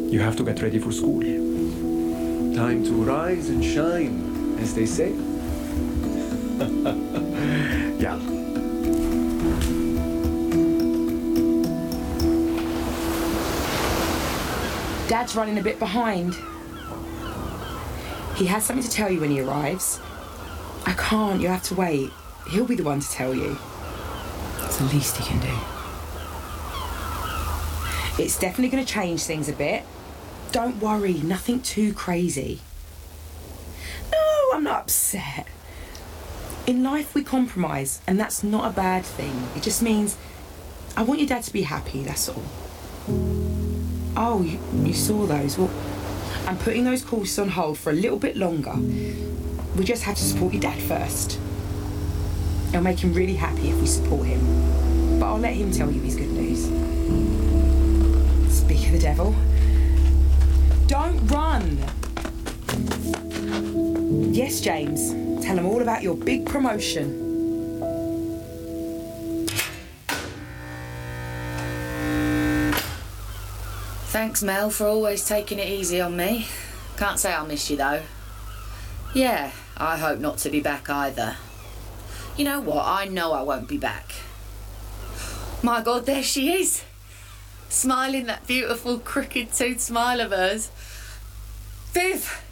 You have to get ready for school. Time to rise and shine, as they say. Yeah. Dad's running a bit behind. He has something to tell you when he arrives. I can't, you have to wait. He'll be the one to tell you. It's the least he can do. It's definitely going to change things a bit. Don't worry, nothing too crazy. No, I'm not upset. In life we compromise, and that's not a bad thing. It just means I want your dad to be happy, that's all. Oh, you saw those. Well, I'm putting those courses on hold for a little bit longer. We just have to support your dad first. It'll make him really happy if we support him. But I'll let him tell you his good news. Speak of the devil. Don't run! Yes, James. Tell him all about your big promotion. Thanks, Mel, for always taking it easy on me. Can't say I'll miss you, though. Yeah, I hope not to be back either. You know what? I know I won't be back. My God, there she is. Smiling that beautiful crooked-toothed smile of hers. Viv!